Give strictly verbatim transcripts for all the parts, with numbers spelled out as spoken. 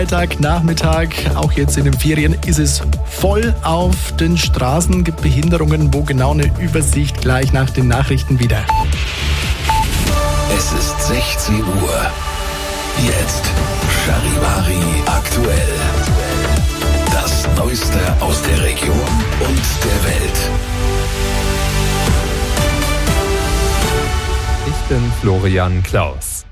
Nachmittag, auch jetzt in den Ferien, ist es voll auf den Straßen, gibt Behinderungen, wo genau eine Übersicht gleich nach den Nachrichten wieder. Es ist sechzehn Uhr. Jetzt Charivari aktuell. Das Neueste aus der Region und der Welt. Ich bin Florian Klaus.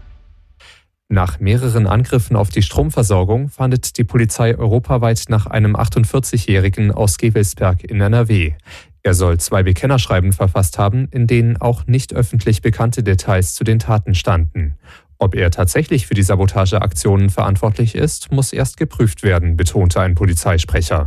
Nach mehreren Angriffen auf die Stromversorgung fahndet die Polizei europaweit nach einem achtundvierzigjährigen aus Gevelsberg in N R W. Er soll zwei Bekennerschreiben verfasst haben, in denen auch nicht öffentlich bekannte Details zu den Taten standen. Ob er tatsächlich für die Sabotageaktionen verantwortlich ist, muss erst geprüft werden, betonte ein Polizeisprecher.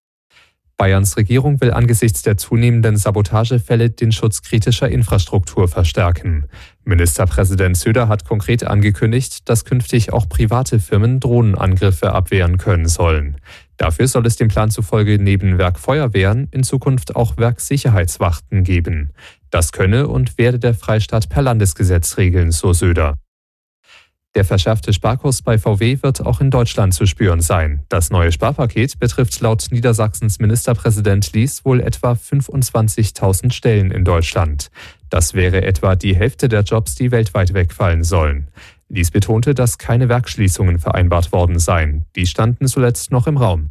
Bayerns Regierung will angesichts der zunehmenden Sabotagefälle den Schutz kritischer Infrastruktur verstärken. Ministerpräsident Söder hat konkret angekündigt, dass künftig auch private Firmen Drohnenangriffe abwehren können sollen. Dafür soll es dem Plan zufolge neben Werkfeuerwehren in Zukunft auch Werksicherheitswachten geben. Das könne und werde der Freistaat per Landesgesetz regeln, so Söder. Der verschärfte Sparkurs bei V W wird auch in Deutschland zu spüren sein. Das neue Sparpaket betrifft laut Niedersachsens Ministerpräsident Lies wohl etwa fünfundzwanzigtausend Stellen in Deutschland. Das wäre etwa die Hälfte der Jobs, die weltweit wegfallen sollen. Lies betonte, dass keine Werksschließungen vereinbart worden seien. Die standen zuletzt noch im Raum.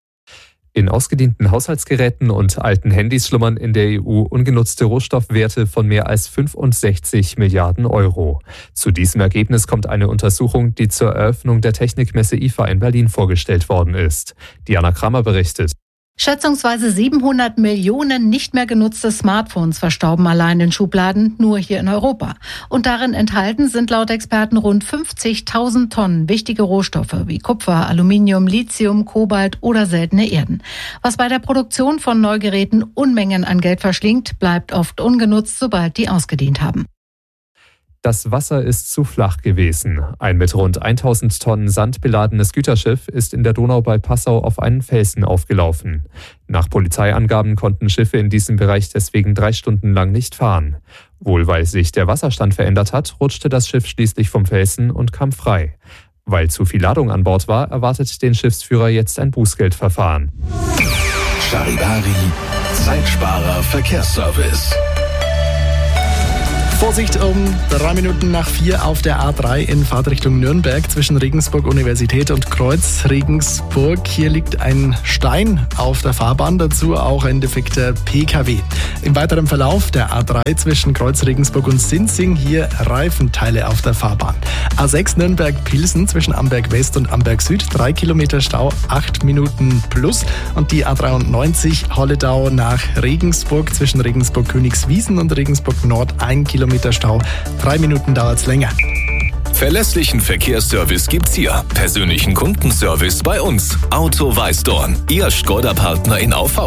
In ausgedienten Haushaltsgeräten und alten Handys schlummern in der E U ungenutzte Rohstoffwerte von mehr als fünfundsechzig Milliarden Euro. Zu diesem Ergebnis kommt eine Untersuchung, die zur Eröffnung der Technikmesse I F A in Berlin vorgestellt worden ist. Diana Kramer berichtet. Schätzungsweise siebenhundert Millionen nicht mehr genutzte Smartphones verstauben allein in Schubladen, nur hier in Europa. Und darin enthalten sind laut Experten rund fünfzigtausend Tonnen wichtige Rohstoffe wie Kupfer, Aluminium, Lithium, Kobalt oder seltene Erden. Was bei der Produktion von Neugeräten Unmengen an Geld verschlingt, bleibt oft ungenutzt, sobald die ausgedient haben. Das Wasser ist zu flach gewesen. Ein mit rund tausend Tonnen Sand beladenes Güterschiff ist in der Donau bei Passau auf einen Felsen aufgelaufen. Nach Polizeiangaben konnten Schiffe in diesem Bereich deswegen drei Stunden lang nicht fahren. Wohl weil sich der Wasserstand verändert hat, rutschte das Schiff schließlich vom Felsen und kam frei. Weil zu viel Ladung an Bord war, erwartet den Schiffsführer jetzt ein Bußgeldverfahren. Charivari, Zeitsparer Verkehrsservice. Vorsicht, um drei Minuten nach vier auf der A drei in Fahrtrichtung Nürnberg zwischen Regensburg Universität und Kreuz Regensburg. Hier liegt ein Stein auf der Fahrbahn, dazu auch ein defekter P K W. Im weiteren Verlauf der A drei zwischen Kreuz Regensburg und Sinzing hier Reifenteile auf der Fahrbahn. A sechs Nürnberg-Pilsen zwischen Amberg West und Amberg Süd, drei Kilometer Stau, acht Minuten plus. Und die A dreiundneunzig Holledau nach Regensburg zwischen Regensburg-Königswiesen und Regensburg Nord, ein Kilometer Stau. Drei Minuten dauert's länger. Verlässlichen Verkehrsservice gibt's hier. Persönlichen Kundenservice bei uns. Auto Weißdorn, Ihr Skoda-Partner in Aufbau.